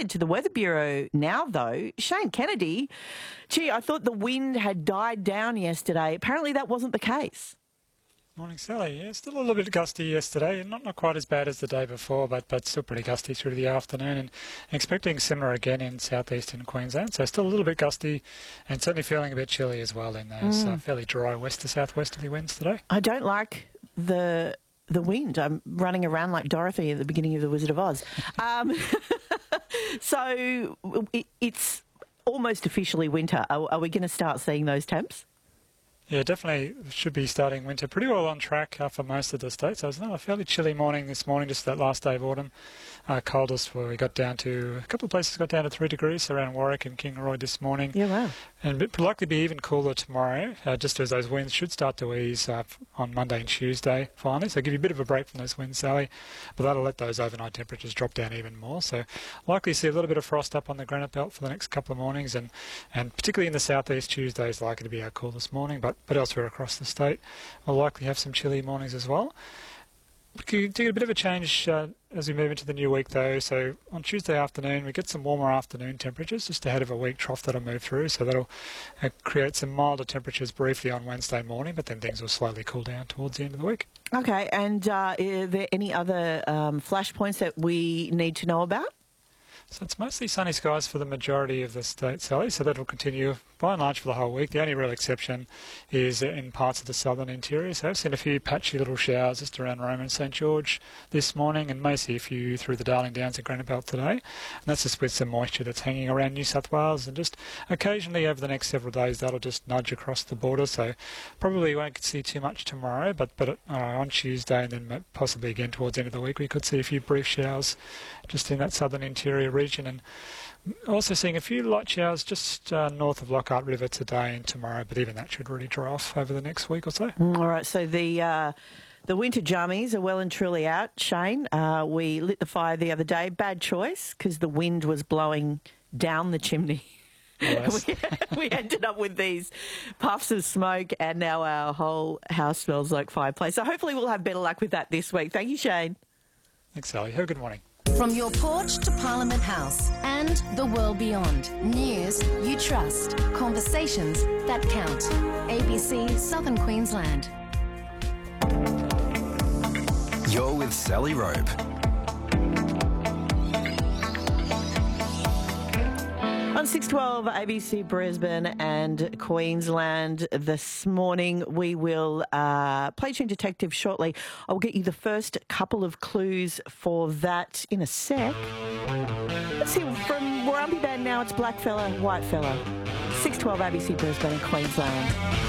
head to the Weather Bureau now, though. Shane Kennedy, gee, I thought the wind had died down yesterday. Apparently that wasn't the case. Morning, Sally. Yeah, still a little bit gusty yesterday. Not quite as bad as the day before, but still pretty gusty through the afternoon. And expecting similar again in southeastern Queensland. So still a little bit gusty and certainly feeling a bit chilly as well in those fairly dry west to southwesterly winds today. I don't like the wind. I'm running around like Dorothy at the beginning of The Wizard of Oz. So it's almost officially winter. Are we going to start seeing those temps? Yeah, definitely should be starting winter pretty well on track for most of the states. So it was a fairly chilly morning this morning, just that last day of autumn. Coldest where we got down to, a couple of places got down to 3 degrees around Warwick and Kingaroy this morning. Yeah, wow. And it will likely be even cooler tomorrow, just as those winds should start to ease on Monday and Tuesday finally. So give you a bit of a break from those winds, Sally. But that'll let those overnight temperatures drop down even more. So likely to see a little bit of frost up on the granite belt for the next couple of mornings. And particularly in the southeast, Tuesday is likely to be our coolest morning. But elsewhere across the state, we'll likely have some chilly mornings as well. We could get a bit of a change as we move into the new week, though. So on Tuesday afternoon, we get some warmer afternoon temperatures just ahead of a weak trough that'll move through. So that'll create some milder temperatures briefly on Wednesday morning, but then things will slowly cool down towards the end of the week. Okay, and are there any other flashpoints that we need to know about? So it's mostly sunny skies for the majority of the state, Sally, so that will continue by and large for the whole week. The only real exception is in parts of the southern interior. So I've seen a few patchy little showers just around Roma and St George this morning, and may see a few through the Darling Downs and Granite Belt today. And that's just with some moisture that's hanging around New South Wales, and just occasionally over the next several days that'll just nudge across the border. So probably won't see too much tomorrow, but on Tuesday and then possibly again towards the end of the week we could see a few brief showers just in that southern interior region. And also seeing a few light showers just north of Lockhart River today and tomorrow, but even that should really dry off over the next week or so. All right, so the winter jammies are well and truly out, Shane. We lit the fire the other day. Bad choice because the wind was blowing down the chimney. Yes. we ended up with these puffs of smoke, and now our whole house smells like fireplace. So hopefully we'll have better luck with that this week. Thank you, Shane. Thanks, Sally. Have a good morning. From your porch to Parliament House and the world beyond. News you trust. Conversations that count. ABC Southern Queensland. You're with Sally Rope. On 612 ABC Brisbane and Queensland this morning, we will play Tune Detective shortly. I'll get you the first couple of clues for that in a sec. Let's see, from Warumpi Band now, it's Black Fella, White Fella. 612 ABC Brisbane and Queensland.